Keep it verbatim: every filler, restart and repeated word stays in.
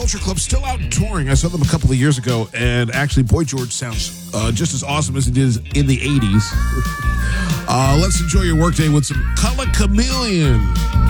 Culture Club still out touring. I saw them a couple of years ago, and actually, Boy George sounds uh, just as awesome as he did in the eighties. uh, let's enjoy your workday with some Color Chameleon.